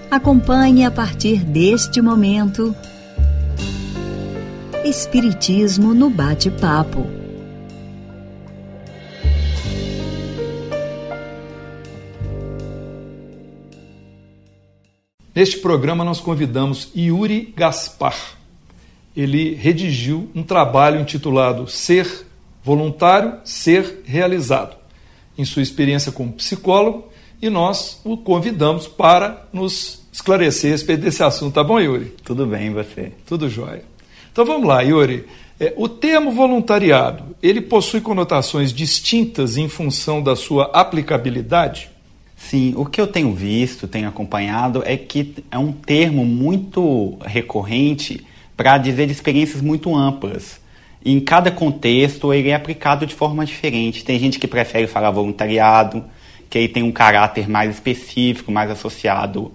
Acompanhe a partir deste momento Espiritismo no Bate-Papo. Neste programa nós convidamos Yuri Gaspar. Ele redigiu um trabalho intitulado Ser Voluntário, Ser Realizado, em sua experiência como psicólogo, e nós o convidamos para nos esclarecer a respeito desse assunto. Tá bom, Yuri? Tudo bem, e você? Tudo jóia. Então vamos lá, Yuri. O termo voluntariado, ele possui conotações distintas em função da sua aplicabilidade? Sim, o que eu tenho visto, tenho acompanhado, é que é um termo muito recorrente para dizer de experiências muito amplas. Em cada contexto, ele é aplicado de forma diferente. Tem gente que prefere falar voluntariado, que aí tem um caráter mais específico, mais associado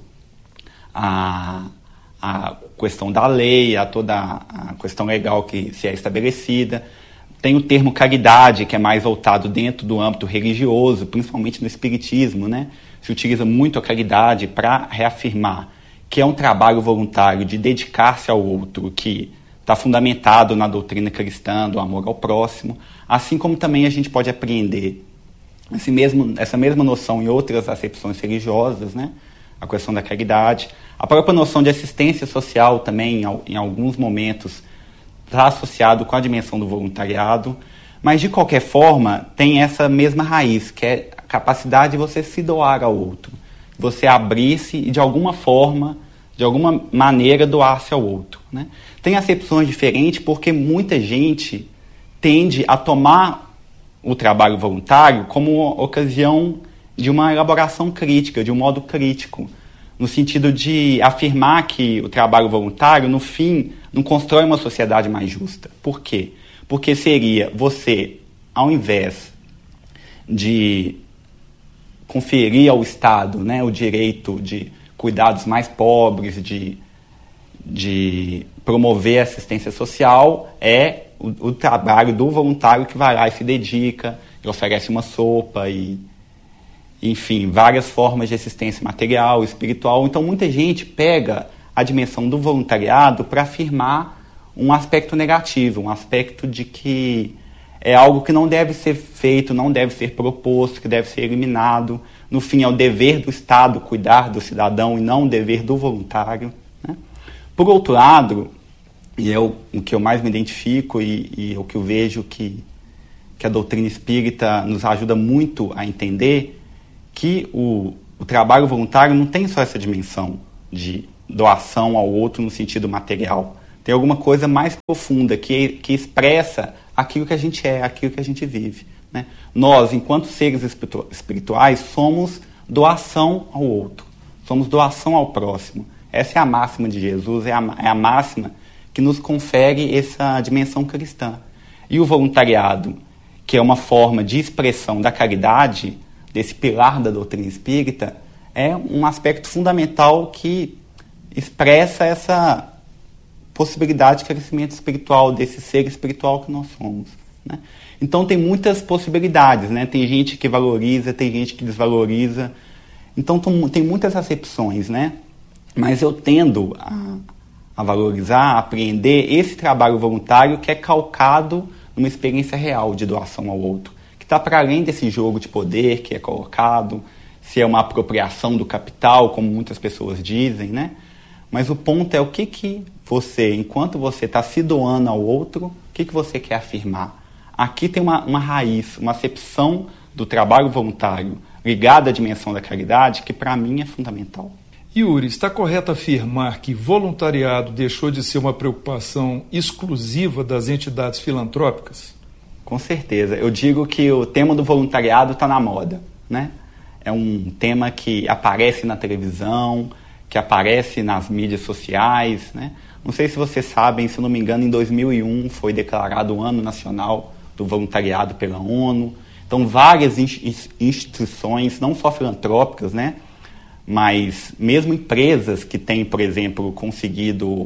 à questão da lei, a toda a questão legal que se é estabelecida. Tem o termo caridade, que é mais voltado dentro do âmbito religioso, principalmente no espiritismo, né? Se utiliza muito a caridade para reafirmar que é um trabalho voluntário de dedicar-se ao outro, que está fundamentado na doutrina cristã, do amor ao próximo, assim como também a gente pode apreender essa mesma noção em outras acepções religiosas, né? A questão da caridade. A própria noção de assistência social também, em alguns momentos, está associado com a dimensão do voluntariado, mas de qualquer forma tem essa mesma raiz, que é a capacidade de você se doar ao outro, você abrir-se e de alguma forma, de alguma maneira doar-se ao outro, né? Tem acepções diferentes porque muita gente tende a tomar o trabalho voluntário como ocasião de uma elaboração crítica, de um modo crítico, no sentido de afirmar que o trabalho voluntário, no fim, não constrói uma sociedade mais justa. Por quê? Porque seria você, ao invés de conferir ao Estado, né, o direito de cuidar dos mais pobres, de promover a assistência social, é o trabalho do voluntário que vai lá e se dedica, e oferece uma sopa e, enfim, várias formas de assistência material, espiritual. Então, muita gente pega a dimensão do voluntariado para afirmar um aspecto negativo, um aspecto de que é algo que não deve ser feito, não deve ser proposto, que deve ser eliminado. No fim, é o dever do Estado cuidar do cidadão e não o dever do voluntário, né? Por outro lado, e é o que eu mais me identifico e o que eu vejo que a doutrina espírita nos ajuda muito a entender, que o trabalho voluntário não tem só essa dimensão de doação ao outro no sentido material. Tem alguma coisa mais profunda que expressa aquilo que a gente é, aquilo que a gente vive, né? Nós, enquanto seres espirituais, somos doação ao outro, somos doação ao próximo. Essa é a máxima de Jesus, é a máxima que nos confere essa dimensão cristã. E o voluntariado, que é uma forma de expressão da caridade, desse pilar da doutrina espírita, é um aspecto fundamental que expressa essa possibilidade de crescimento espiritual, desse ser espiritual que nós somos, né? Então tem muitas possibilidades, né? Tem gente que valoriza, tem gente que desvaloriza. Então tem muitas acepções, né? Mas eu tendo a valorizar, a apreender esse trabalho voluntário que é calcado numa experiência real de doação ao outro, que está para além desse jogo de poder que é colocado, se é uma apropriação do capital, como muitas pessoas dizem, né? Mas o ponto é o que você, enquanto você está se doando ao outro, o que você quer afirmar? Aqui tem uma raiz, uma acepção do trabalho voluntário ligada à dimensão da caridade que para mim é fundamental. Yuri, está correto afirmar que voluntariado deixou de ser uma preocupação exclusiva das entidades filantrópicas? Com certeza. Eu digo que o tema do voluntariado está na moda, né? É um tema que aparece na televisão, que aparece nas mídias sociais, né? Não sei se vocês sabem, se não me engano, em 2001 foi declarado o Ano Nacional do Voluntariado pela ONU. Então, várias instituições, não só filantrópicas, né? Mas mesmo empresas que têm, por exemplo, conseguido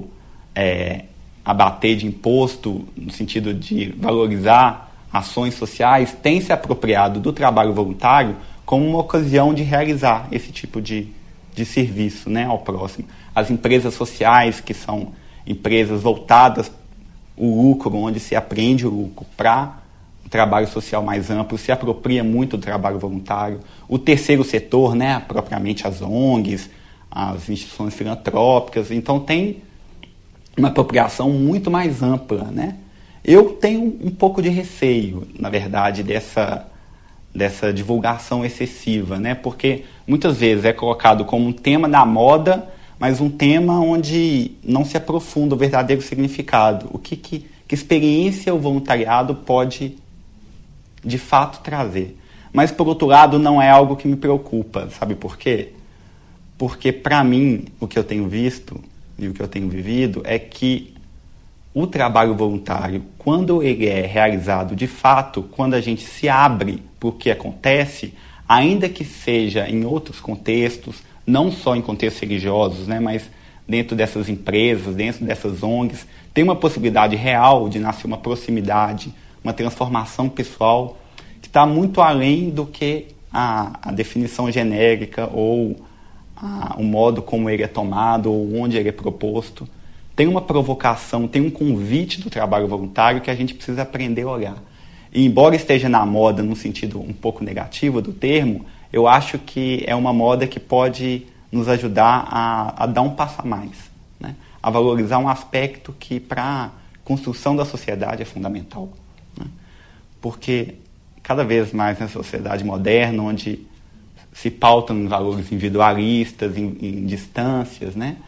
abater de imposto, no sentido de valorizar ações sociais, têm se apropriado do trabalho voluntário como uma ocasião de realizar esse tipo de de serviço, né, ao próximo. As empresas sociais, que são empresas voltadas o lucro, onde se aprende o lucro para o trabalho social mais amplo, se apropria muito do trabalho voluntário. O terceiro setor, né, propriamente as ONGs, as instituições filantrópicas, então tem uma apropriação muito mais ampla, né? Eu tenho um pouco de receio, na verdade, dessa divulgação excessiva, né? Porque muitas vezes é colocado como um tema da moda, mas um tema onde não se aprofunda o verdadeiro significado. Que experiência o voluntariado pode, de fato, trazer. Mas, por outro lado, não é algo que me preocupa. Sabe por quê? Porque, para mim, o que eu tenho visto e o que eu tenho vivido é que o trabalho voluntário, quando ele é realizado de fato, quando a gente se abre para o que acontece, ainda que seja em outros contextos, não só em contextos religiosos, né, mas dentro dessas empresas, dentro dessas ONGs, tem uma possibilidade real de nascer uma proximidade, uma transformação pessoal que está muito além do que a definição genérica ou o modo como ele é tomado ou onde ele é proposto. Tem uma provocação, tem um convite do trabalho voluntário que a gente precisa aprender a olhar. E embora esteja na moda no sentido um pouco negativo do termo, eu acho que é uma moda que pode nos ajudar a dar um passo a mais, né? A valorizar um aspecto que para a construção da sociedade é fundamental, né? Porque cada vez mais na sociedade moderna, onde se pautam em valores individualistas, em distâncias, né?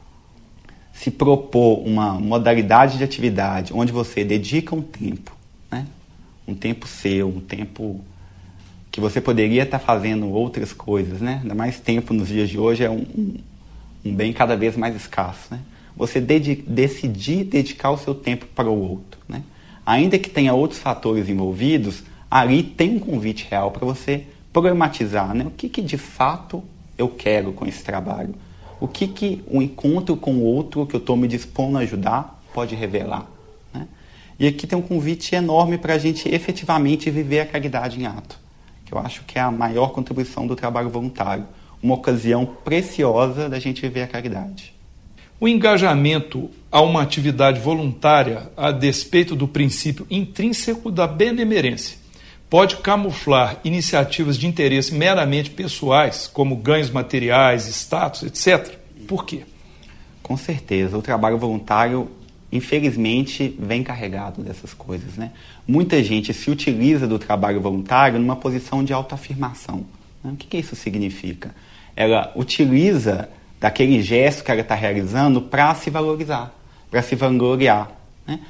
Se propor uma modalidade de atividade onde você dedica um tempo, né? Um tempo seu, um tempo que você poderia estar fazendo outras coisas, né? Ainda mais tempo nos dias de hoje é um bem cada vez mais escasso, né? Você decidir dedicar o seu tempo para o outro, né? Ainda que tenha outros fatores envolvidos, ali tem um convite real para você problematizar, né? O que de fato eu quero com esse trabalho? O que um encontro com o outro que eu estou me dispondo a ajudar pode revelar, né? E aqui tem um convite enorme para a gente efetivamente viver a caridade em ato, que eu acho que é a maior contribuição do trabalho voluntário, uma ocasião preciosa da gente viver a caridade. O engajamento a uma atividade voluntária, a despeito do princípio intrínseco da benemerência, pode camuflar iniciativas de interesse meramente pessoais, como ganhos materiais, status, etc. Por quê? Com certeza. O trabalho voluntário, infelizmente, vem carregado dessas coisas, né? Muita gente se utiliza do trabalho voluntário numa posição de autoafirmação, né? O que isso significa? Ela utiliza daquele gesto que ela está realizando para se valorizar, para se vangloriar.